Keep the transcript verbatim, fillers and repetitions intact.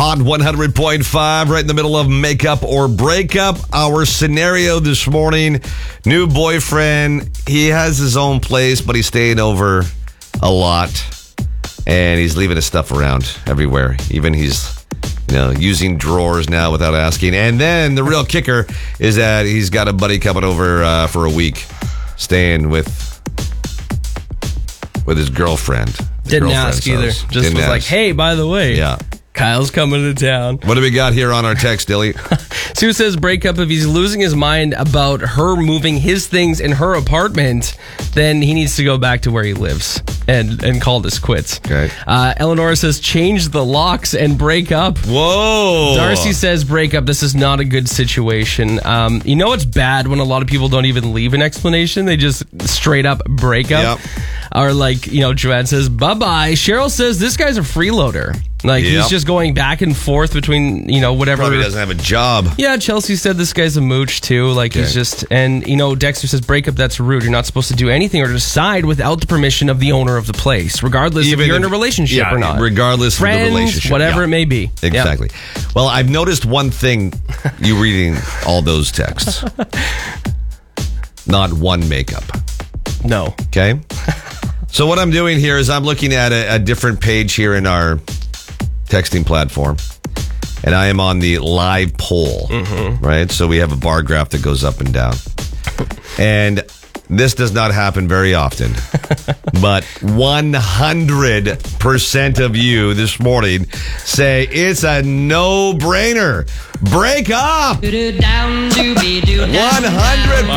on one hundred point five, right in the middle of makeup or breakup. Our scenario this morning, new boyfriend. He has his own place, but he's staying over a lot. And he's leaving his stuff around everywhere. Even he's, you know, using drawers now without asking. And then the real kicker is that he's got a buddy coming over uh, for a week, staying with with his girlfriend. His Didn't ask either. house. Just Didn't was ask. like, hey, by the way, Yeah. Kyle's coming to town. What do we got here on our text, Dilly? Sue says breakup. If he's losing his mind about her moving his things in her apartment, then he needs to go back to where he lives and, and call this quits. Okay. Uh, Eleanor says change the locks and break up. Whoa. Darcy says break up. This is not a good situation. Um, you know it's bad when a lot of people don't even leave an explanation. They just straight up break up. Yep. Or like, you know, Joanne says bye-bye. Cheryl says this guy's a freeloader. Like Yep. he's just going back and forth between, you know, whatever. Probably doesn't have a job. Yeah, Chelsea said this guy's a mooch too. Like he's Okay. just, and you know, Dexter says breakup. That's rude. You're not supposed to do anything or decide without the permission of the owner of the place, regardless Even if you're if- in a relationship yeah, or not. regardless of the Friends, relationship, whatever yeah. it may be. Exactly. Well, I've noticed one thing you reading all those texts. Not one makeup. Yeah. No. Okay? So what I'm doing here is I'm looking at a, a different page here in our texting platform. And I am on the live poll, Mm-hmm. right? So we have a bar graph that goes up and down. And this does not happen very often. But one hundred percent of you this morning say it's a no-brainer. Break up! one hundred